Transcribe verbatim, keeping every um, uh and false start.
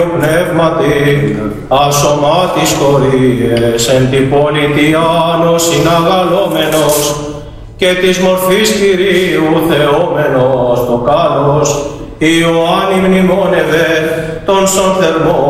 πνεύματι, ασωμάτης χωρίες, εν τη πολιτιάνος συναγαλόμενος, και της μορφής Κυρίου θεόμενος το κάλος, Ιωάννη μνημόνευε τον σον θερμό